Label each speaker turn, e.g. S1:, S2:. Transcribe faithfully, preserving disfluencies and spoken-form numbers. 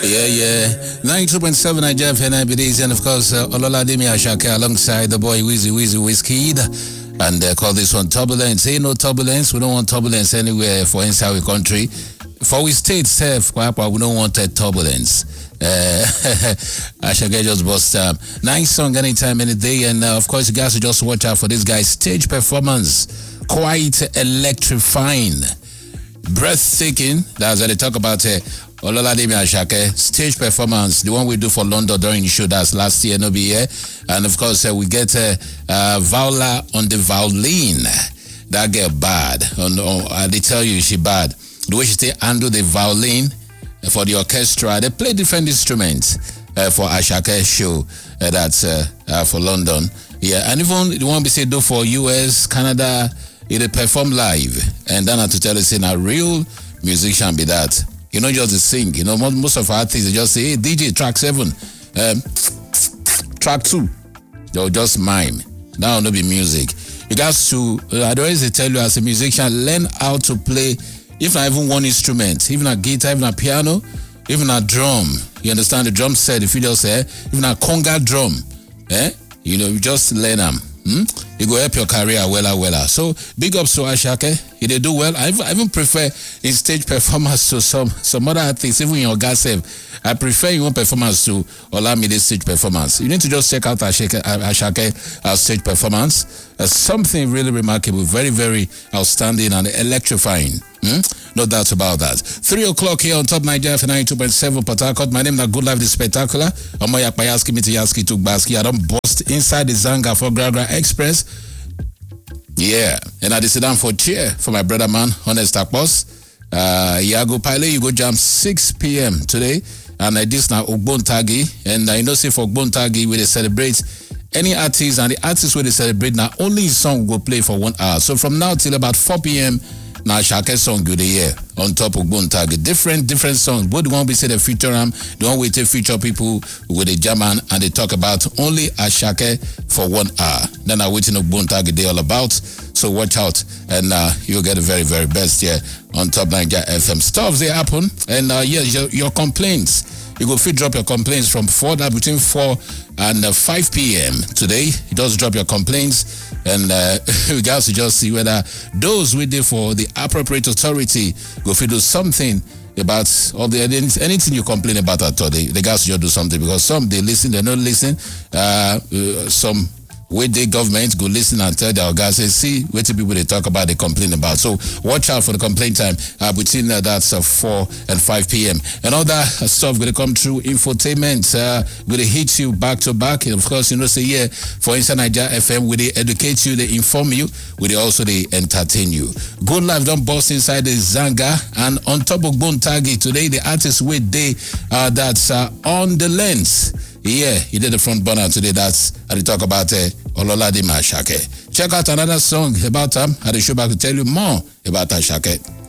S1: Yeah, yeah. ninety-two point seven I J F N I B Ds, and of course, uh, Ololadimi Ashake alongside the boy Wheezy Wheezy Wizkid. And uh, call this one Turbulence. Ain't no turbulence. We don't want turbulence anywhere for inside our country. For we state self, we don't want that turbulence. Uh, Ashake just bust up. Nice song anytime, any day. And uh, of course, you guys should just watch out for this guy's stage performance. Quite electrifying. Breathtaking. That's what they talk about. Uh, Ololadimi Ashake stage performance, the one we do for London during the show. That's last year, no be here. And of course, uh, we get uh, uh, Viola on the violin. That girl bad. On, on, uh, they tell you she bad. The way she still handle the violin for the orchestra. They play different instruments uh, for Ashake show. Uh, that's uh, uh, for London. Yeah, and even the one we say do for U S, Canada, they perform live. And then I have to tell you, saying a real musician be that. You know, just to sing. You know, most of our artists, they just say, hey, D J, track seven. Um, track two. They'll just mime. That will not be music. You guys to, uh, I always tell you as a musician, learn how to play, if not even one instrument, even a guitar, even a piano, even a drum. You understand the drum set, if you just say, even a conga drum. Eh? You know, you just learn them. Hmm? You go help your career wella wella. So big ups to Ashake. He they do well. I even, I even prefer his stage performance to some some other artists, even your guys have. I prefer your own performance to Olamide stage performance. You need to just check out Ashake, Ashake uh, stage performance. Uh, something really remarkable, very, very outstanding and electrifying. Hmm? No doubt about that. Three o'clock here on Top Nigeria for ninety-two point seven Port Harcourt. My name is Good Life the Spectacular. Omoya Payaski Mitiyaski Tukbaski. I don't bust inside the Zanga for Gragra Express. Yeah. And I did sit down for chair for my brother man, Honest Akpos. Uh, Yago Pile, you go jam six p.m. today. And uh, this now Ogbontagi. And I uh, know say for Ogbontagi, we they celebrate any artist, and the artists where they celebrate now, only his song will play for one hour. So from now till about four p.m., now Ashake song good year on top of Ogbontagi. Different, different songs. Both the one we say the feature them, the one we take feature people with the German, and they talk about only Ashake for one hour. Then I waiting Ogbontagi they all about. So watch out, and uh, you'll get the very, very best here on Top Nigeria F M. Stuff they happen, and uh, yeah, your, your complaints. You go fit drop your complaints from four that between four and uh, five p.m. today. You just drop your complaints, and uh, we got to just see whether those we did for the appropriate authority go fit do something about all the anything you complain about at all. They, they got to just do something, because some they listen, they don't listen. Uh, uh, some. Where the government go listen and tell their guys, say, see, what the people they talk about, they complain about. So watch out for the complaint time uh, between uh, that's uh, four and five p.m. And all that uh, stuff going to come through. Infotainment uh, going to hit you back to back. And of course, you know, say, yeah, for Inside Nigeria F M, where they educate you, they inform you, where they also they entertain you. Good Life don't bust inside the Zanga. And on top of Ogbontagi today, the artist with they uh, that's uh, on the lens. Yeah, he did the front burner today. That's how they talk about uh, Ololadimi Ashake. Check out another song about him. Um, I will show back to tell you more about Ashake.